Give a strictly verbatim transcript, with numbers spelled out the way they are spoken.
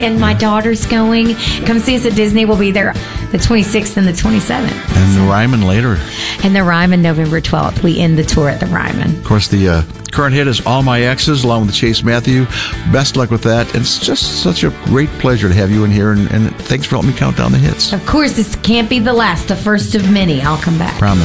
And my daughter's going. Come see us at Disney. We'll be there the twenty-sixth and the twenty-seventh. And the Ryman later. And the Ryman November twelfth. We end the tour at the Ryman. Of course, the uh, current hit is All My Exes, along with Chase Matthew. Best luck with that. It's just such a great pleasure to have you in here, and, and thanks for helping me count down the hits. Of course, this can't be the last, the first of many. I'll come back. Promise.